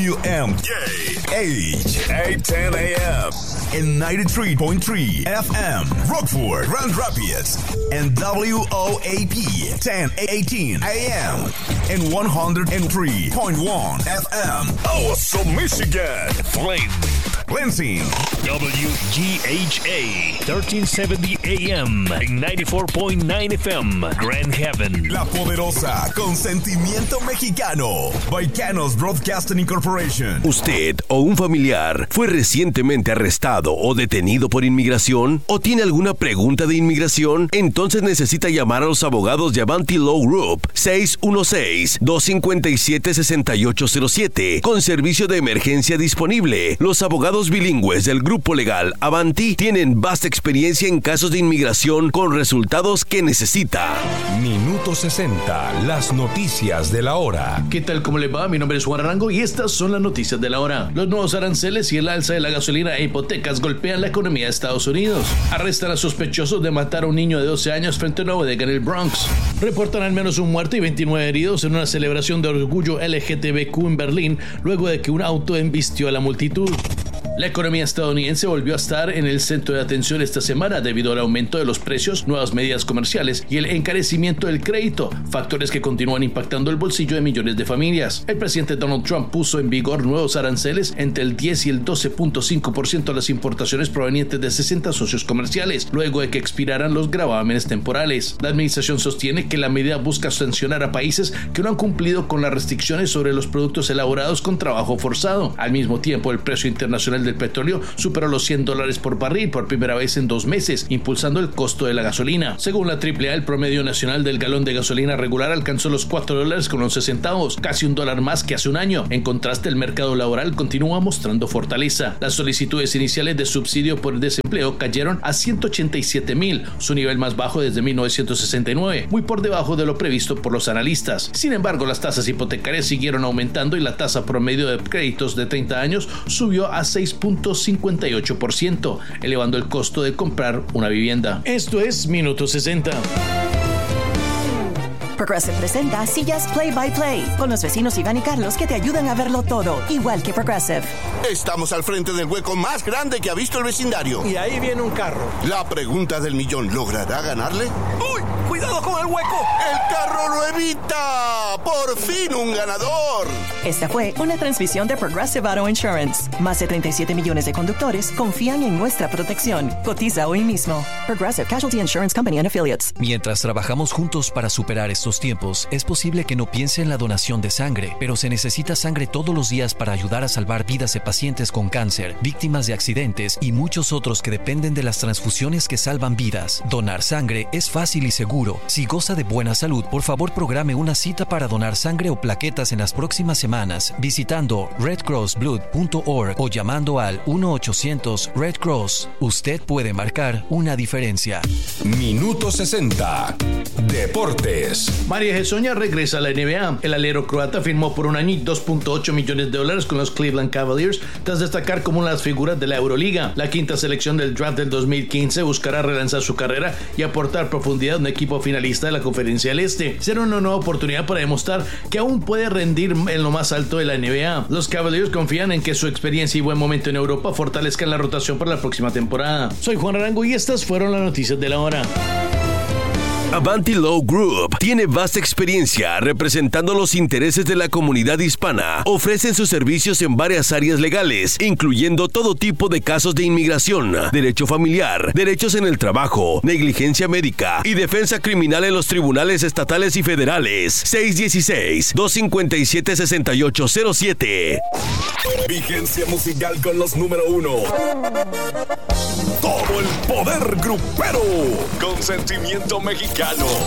WMJ H810 AM and 93.3 FM Rockford, Grand Rapids, and WOAP 1018 AM and 103.1 FM Oso, Michigan. Flint, Lansing, WGHA 1370 AM and 94.9 FM Grand Haven. La Poderosa, con sentimiento mexicano. Baicanos Broadcasting Incorporation. ¿Usted o un familiar fue recientemente arrestado o detenido por inmigración? ¿O tiene alguna pregunta de inmigración? Entonces necesita llamar a los abogados de Avanti Law Group 616-257-6807 con servicio de emergencia disponible. Los abogados bilingües del grupo legal Avanti tienen vasta experiencia en casos de inmigración con resultados que necesita. Minuto 60, las noticias de la hora. ¿Qué tal? ¿Cómo le va? Mi nombre es Juan Arango y estas son las noticias de la hora. Los nuevos aranceles y el alza de la gasolina e hipotecas golpean la economía de Estados Unidos. Arrestan a sospechosos de matar a un niño de 12 años frente a una bodega en el Bronx. Reportan al menos un muerto y 29 heridos en una celebración de orgullo LGTBQ en Berlín luego de que un auto embistió a la multitud. La economía estadounidense volvió a estar en el centro de atención esta semana debido al aumento de los precios, nuevas medidas comerciales y el encarecimiento del crédito, factores que continúan impactando el bolsillo de millones de familias. El presidente Donald Trump puso en vigor nuevos aranceles entre el 10 y el 12.5% a las importaciones provenientes de 60 socios comerciales, luego de que expiraran los gravámenes temporales. La administración sostiene que la medida busca sancionar a países que no han cumplido con las restricciones sobre los productos elaborados con trabajo forzado. Al mismo tiempo, el precio internacional del petróleo superó los $100 por barril por primera vez en 2 meses, impulsando el costo de la gasolina. Según la AAA, el promedio nacional del galón de gasolina regular alcanzó los $4.11, casi $1 más que hace un año. En contraste, el mercado laboral continúa mostrando fortaleza. Las solicitudes iniciales de subsidio por desempleo cayeron a 187,000, su nivel más bajo desde 1969, muy por debajo de lo previsto por los analistas. Sin embargo, las tasas hipotecarias siguieron aumentando y la tasa promedio de créditos de 30 años subió a 6.58%, elevando el costo de comprar una vivienda. Esto es Minuto 60. Progressive presenta Sillas Play by Play con los vecinos Iván y Carlos que te ayudan a verlo todo, igual que Progressive. Estamos al frente del hueco más grande que ha visto el vecindario. Y ahí viene un carro. La pregunta del millón, ¿logrará ganarle? ¡Uy! ¡Cuidado con el hueco! ¡El carro lo evita! ¡Por fin un ganador! Esta fue una transmisión de Progressive Auto Insurance. Más de 37 millones de conductores confían en nuestra protección. Cotiza hoy mismo. Progressive Casualty Insurance Company and Affiliates. Mientras trabajamos juntos para superar estos tiempos, es posible que no piense en la donación de sangre, pero se necesita sangre todos los días para ayudar a salvar vidas de pacientes con cáncer, víctimas de accidentes y muchos otros que dependen de las transfusiones que salvan vidas. Donar sangre es fácil y seguro. Si goza de buena salud, por favor programe una cita para donar sangre o plaquetas en las próximas semanas visitando redcrossblood.org o llamando al 1-800-RED-CROSS. Usted puede marcar una diferencia. Minuto 60, Deportes. María Hezonja regresa a la NBA. El alero croata firmó por un año y $2.8 millones con los Cleveland Cavaliers tras destacar como una de las figuras de la Euroliga. La quinta selección del draft del 2015 buscará relanzar su carrera y aportar profundidad a un equipo finalista de la Conferencia del Este. Será una nueva oportunidad para demostrar que aún puede rendir en lo más alto de la NBA. Los Cavaliers confían en que su experiencia y buen momento en Europa fortalezcan la rotación para la próxima temporada. Soy Juan Arango y estas fueron las noticias de la hora. Avanti Law Group tiene vasta experiencia representando los intereses de la comunidad hispana. Ofrecen sus servicios en varias áreas legales, incluyendo todo tipo de casos de inmigración, derecho familiar, derechos en el trabajo, negligencia médica y defensa criminal en los tribunales estatales y federales. 616-257-6807. Vigencia musical con los número 1. Todo el poder grupero con sentimiento mexicano.